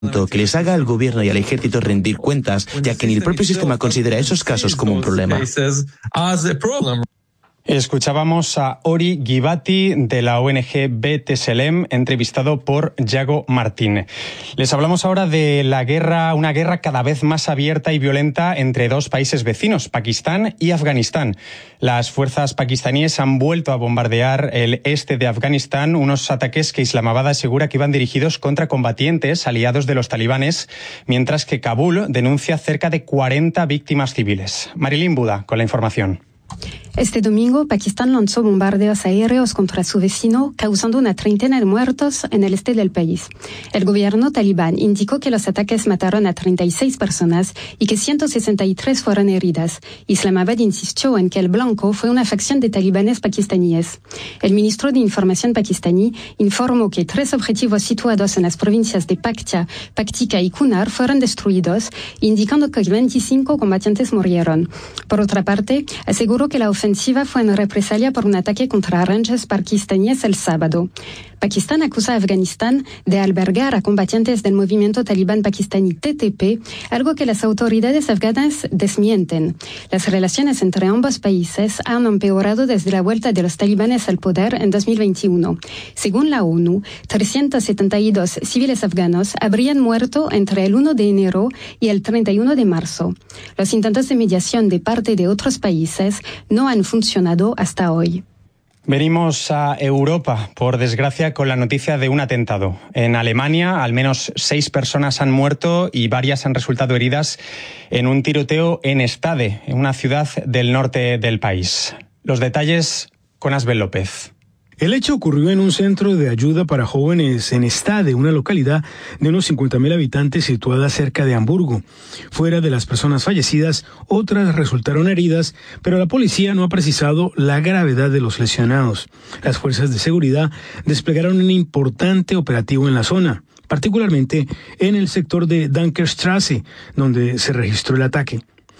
que les haga al gobierno y al ejército rendir cuentas, ya que ni el propio sistema considera esos casos como un problema. Escuchábamos a Ori Givati de la ONG B'Tselem, entrevistado por Yago Martín. Les hablamos ahora de una guerra cada vez más abierta y violenta entre dos países vecinos, Pakistán y Afganistán. Las fuerzas pakistaníes han vuelto a bombardear el este de Afganistán, unos ataques que Islamabad asegura que iban dirigidos contra combatientes aliados de los talibanes, mientras que Kabul denuncia cerca de 40 víctimas civiles. Marilyn Buda con la información. Este domingo, Pakistán lanzó bombardeos aéreos contra su vecino, causando una treintena de muertos en el este del país. El gobierno talibán indicó que los ataques mataron a 36 personas y que 163 fueron heridas. Islamabad insistió en que el blanco fue una facción de talibanes pakistaníes. El ministro de Información pakistaní informó que 3 objetivos situados en las provincias de Paktika y Kunar fueron destruidos, indicando que 25 combatientes murieron. Por otra parte, aseguró que la ofensiva fue en represalia por un ataque contra rangers pakistaníes el sábado. Pakistán acusa a Afganistán de albergar a combatientes del movimiento talibán pakistaní TTP, algo que las autoridades afganas desmienten. Las relaciones entre ambos países han empeorado desde la vuelta de los talibanes al poder en 2021. Según la ONU, 372 civiles afganos habrían muerto entre el 1 de enero y el 31 de marzo. Los intentos de mediación de parte de otros países no han funcionado hasta hoy. Venimos a Europa, por desgracia, con la noticia de un atentado. En Alemania, al menos 6 personas han muerto y varias han resultado heridas en un tiroteo en Stade, en una ciudad del norte del país. Los detalles con Asbel López. El hecho ocurrió en un centro de ayuda para jóvenes en Stade, una localidad de unos 50.000 habitantes situada cerca de Hamburgo. Fuera de las personas fallecidas, otras resultaron heridas, pero la policía no ha precisado la gravedad de los lesionados. Las fuerzas de seguridad desplegaron un importante operativo en la zona, particularmente en el sector de Dankerstrasse, donde se registró el ataque.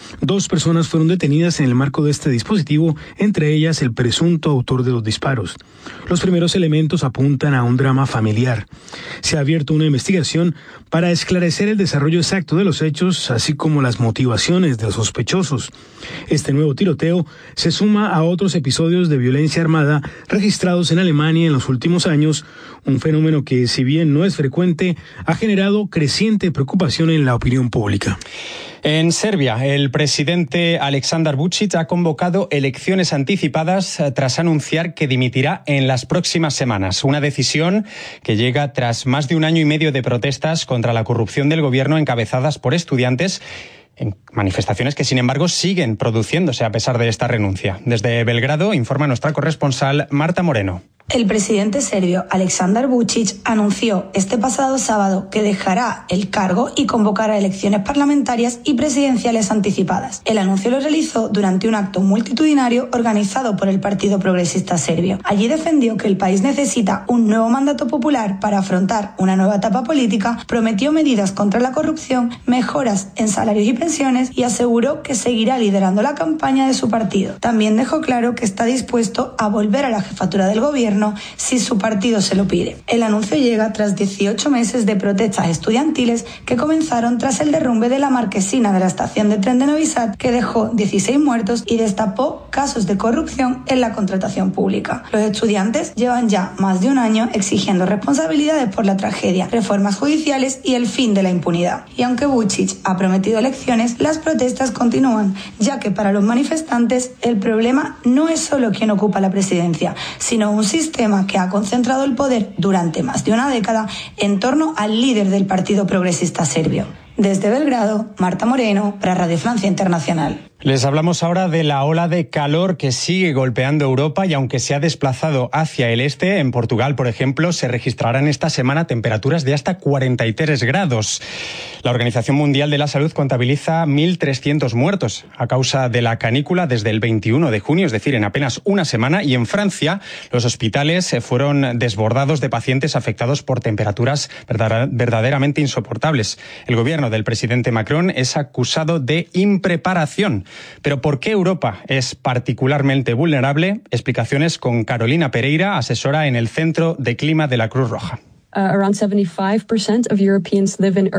2 personas fueron detenidas en el marco de este dispositivo, entre ellas el presunto autor de los disparos. Los primeros elementos apuntan a un drama familiar. Se ha abierto una investigación para esclarecer el desarrollo exacto de los hechos, así como las motivaciones de los sospechosos. Este nuevo tiroteo se suma a otros episodios de violencia armada registrados en Alemania en los últimos años, un fenómeno que, si bien no es frecuente, ha generado creciente preocupación en la opinión pública. En Serbia, el presidente Aleksandar Vučić ha convocado elecciones anticipadas tras anunciar que dimitirá en las próximas semanas. Una decisión que llega tras más de 1 año y medio de protestas contra la corrupción del gobierno encabezadas por estudiantes, en manifestaciones que, sin embargo, siguen produciéndose a pesar de esta renuncia. Desde Belgrado informa nuestra corresponsal Marta Moreno. El presidente serbio Aleksandar Vučić anunció este pasado sábado que dejará el cargo y convocará elecciones parlamentarias y presidenciales anticipadas. El anuncio lo realizó durante un acto multitudinario organizado por el Partido Progresista Serbio. Allí defendió que el país necesita un nuevo mandato popular para afrontar una nueva etapa política, prometió medidas contra la corrupción, mejoras en salarios y pensiones y aseguró que seguirá liderando la campaña de su partido. También dejó claro que está dispuesto a volver a la jefatura del gobierno si su partido se lo pide. El anuncio llega tras 18 meses de protestas estudiantiles que comenzaron tras el derrumbe de la marquesina de la estación de tren de Novi Sad, que dejó 16 muertos y destapó casos de corrupción en la contratación pública. Los estudiantes llevan ya más de 1 año exigiendo responsabilidades por la tragedia, reformas judiciales y el fin de la impunidad. Y aunque Vučić ha prometido elecciones, las protestas continúan, ya que para los manifestantes el problema no es solo quién ocupa la presidencia, sino un sistema que ha concentrado el poder durante más de 1 década en torno al líder del Partido Progresista Serbio. Desde Belgrado, Marta Moreno, para Radio Francia Internacional. Les hablamos ahora de la ola de calor que sigue golpeando Europa y aunque se ha desplazado hacia el este, en Portugal, por ejemplo, se registrarán esta semana temperaturas de hasta 43 grados. La Organización Mundial de la Salud contabiliza 1.300 muertos a causa de la canícula desde el 21 de junio, es decir, en apenas 1 semana. Y en Francia, los hospitales fueron desbordados de pacientes afectados por temperaturas verdaderamente insoportables. El gobierno del presidente Macron es acusado de impreparación. Pero ¿por qué Europa es particularmente vulnerable? Explicaciones con Carolina Pereira, asesora en el Centro de Clima de la Cruz Roja. Around 75% of Europeans live in